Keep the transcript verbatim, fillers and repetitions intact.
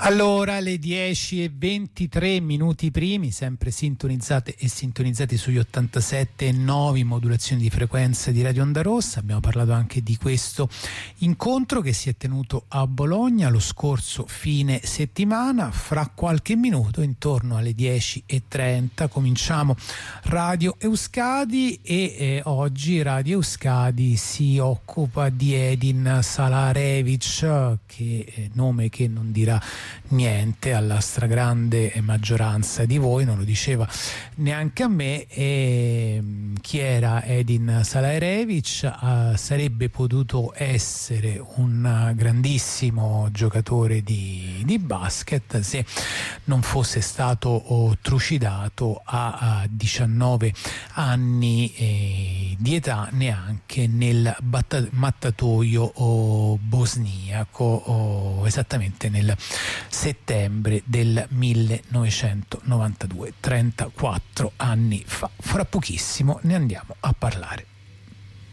Allora, le dieci e ventitré minuti primi, sempre sintonizzate e sintonizzati sugli ottantasette e nove modulazioni di frequenza di Radio Onda Rossa. Abbiamo parlato anche di questo incontro che si è tenuto a Bologna lo scorso fine settimana. Fra qualche minuto, intorno alle dieci e trenta, cominciamo Radio Euskadi e eh, oggi Radio Euskadi si occupa di Edin Salarevic, che è nome che non dirà niente alla stragrande maggioranza di voi, non lo diceva neanche a me. E chi era Edin Salarevic? Uh, sarebbe potuto essere un grandissimo giocatore di, di basket se non fosse stato oh, trucidato a, a diciannove anni eh, di età, neanche nel batta- mattatoio oh, bosniaco, oh, esattamente nel settembre del millenovecentonovantadue, trentaquattro anni fa. Fra pochissimo ne andiamo a parlare.